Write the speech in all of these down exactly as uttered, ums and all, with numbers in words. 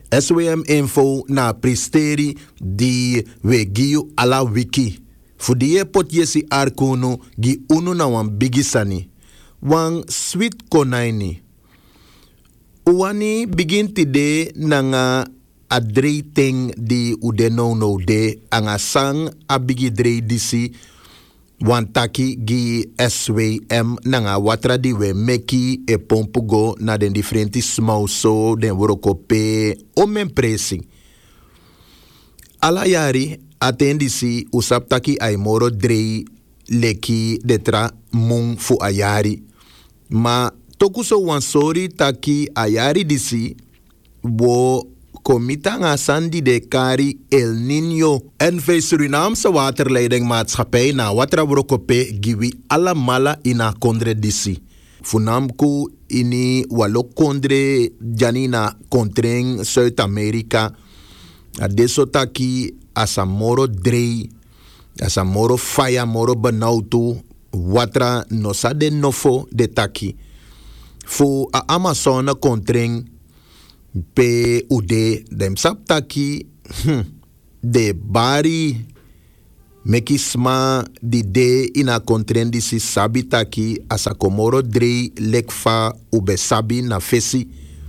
S W M info na pristeri di we giu ala wiki. Fudie pot yesi arkunu gi unu na wan bigisani. Wan sweet konaini. Uwani begin tide nanga a drie ting di ude no no de anga sang a bigi drie disi wan taki gi S W M nanga watra di we meki e pompu go na den differenti smau so den worokope o men pressing. Ala yari atendisi usap taki ay moro drie leki detra mung fu ayari. Ma tokuso wan sori taki ayari disi wo komita nga sandi de kari El Nino. N V Surinaamse waterleidingmaatschappij na watra wrokope giwi alla mala ina kondre disi. Funamku ini walo kondre janina kontreng Zuid-Amerika. Adesso taki asamoro drei, asamoro faya moro benautu watra nosa de nofo de taki. Fu a Amazon kontreng pe ude dem saptaki hm, de bari mekisma di de ina kontrendi si sabi taki asa komoro drei lekfa ube sabi na fesi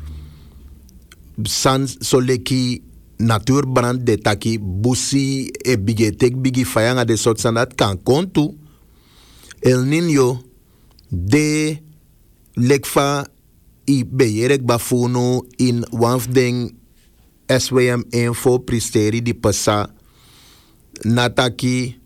san soleki natuurbrand de taki busi e bigetek bigi fayanga de sot sandat kan kontu El Nino de lekfa I beyerek bafuno in wafding S W M info pristeri di pasa nataki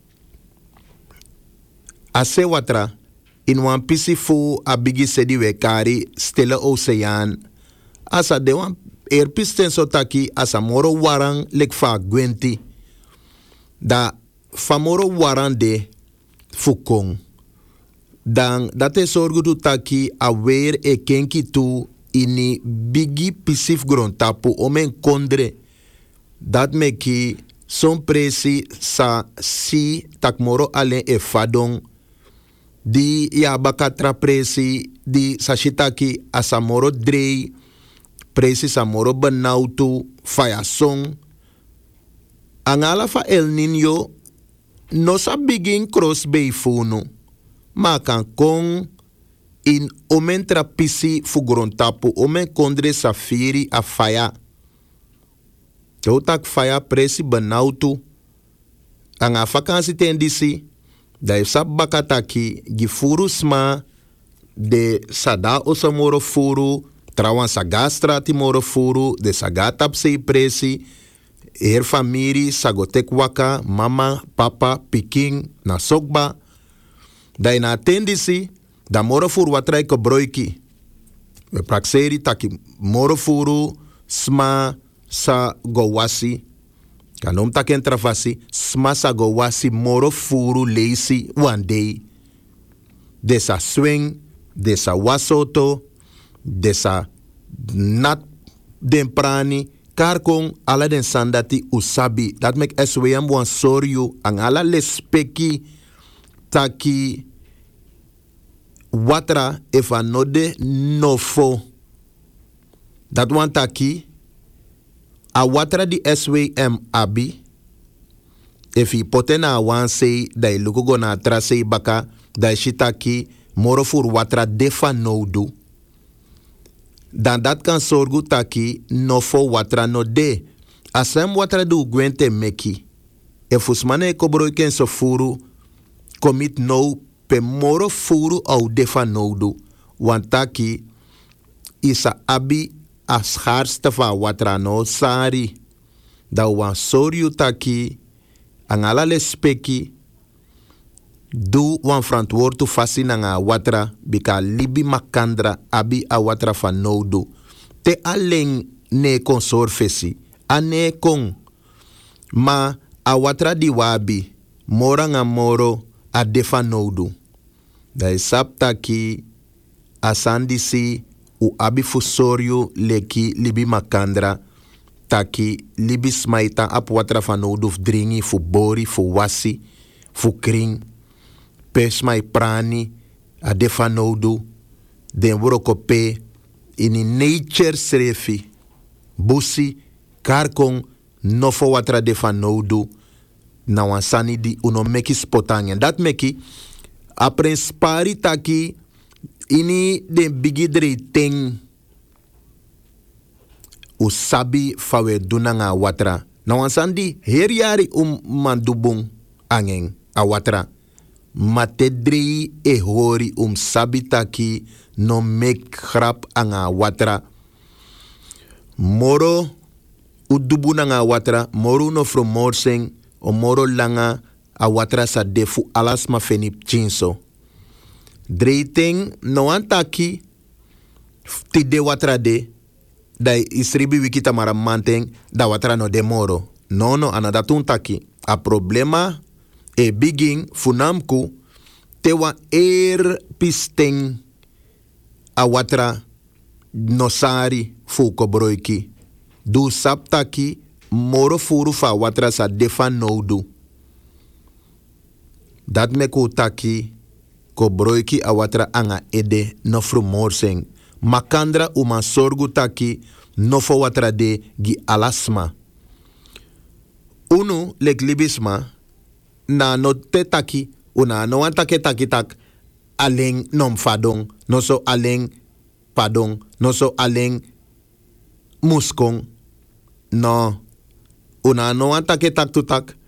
ase watra in wan pisi fu abigi sedi wekari stille oceaan asa de wan er pisten so taki asa moro warang lekfa gwenti da famoro warang de fukong. Dan dat is zorgen du taki awer e kenki tu ini bigi pisif grondtapu omen kondre. Dat meki son presi sa si takmoro ale e fadong. Di ya bakatra presi di sashitaki asamoro drei presi samoro benautu fayasong. Angala fa El Nino no sa begin cross bay funu. Ma kan kon in omen trapisi fugrontapu omen kondre safiri a faya. Toutak faya presi benautu. Anga vakansi tendisi. Da sab bakataki gifuru sma de sada osamoro furu. Trawan sagastra timoro furu. De sagatap sei presi. Er famiri sagotek waka. Mama, papa, piking, na sokba. Da ina tendisi, da moro furu watrai ko broiki. We prakseri taki moro furu sma sa gowasi. Kanom taken travasi, sma sa gowasi moro furu leisi one day. Desa swing, desa wasoto, desa nat den prani, karkong ala den sandati usabi. Dat mek S W M wan soryu, ang ala lespeki taki watra efa node nofo. Dat wan taki a watra di S W M abi efi potena wan sei dai luku gona tra sei baka dai shitaki moro fur watra defa nodu. Dan dat kan sorgu taki nofo watra no de. Asem watra du gwente meki. Efusmane kobro ken so furu komit no pe moro furu au defa nodu. Wantaki isa abi as harste va watra no sari. Da wan soryu taki angala lespeki du wan frantwoordu fasi nanga watra bika libi makandra abi a watra van nodu. Te alleen ne kon sorfesi. Ane kon. Ma a watra di wabi mora nga moro a defa nodu. Da isap taki asandisi u abi fusoryu leki libi makandra taki libi smaita ap watra van nodu dringi fu bori fu wasi fu kring pes mai prani a defa nodu den woro kope ini nature srefi busi karkong no fo watra de fan no do na wan sani di uno meki spotangen. Dat meki apren spari taki ini de bigi dre ting u sabi fawe dunanga watra. Na wan sandi her yari um mandubung angeng a watra. Mate dre e hori um sabi taki no mek grap anga watra. Moro u dubu nanga watra, moro no from morseng, o moro langa a watra sa defu alas ma fenip chinso. Dreiting no antaki ti de watra de, da isribi wikita mara manteng, da watra no de moro. No, no, anadatun taki. A problema e biging funamku tewa er pisteng a watra no sari fuko broiki. Du saptaki moro furu fa watra sa defa no du. Dat me ko taki ko broiki a watra anga ede no fru morseng. Makandra uma sorgu taki no fo watra de gi alasma. Unu lek libisma na no te taki una no antake taki tak aleng nom fadong no so aleng padong no so aleng muskong no una no antake tak tu tak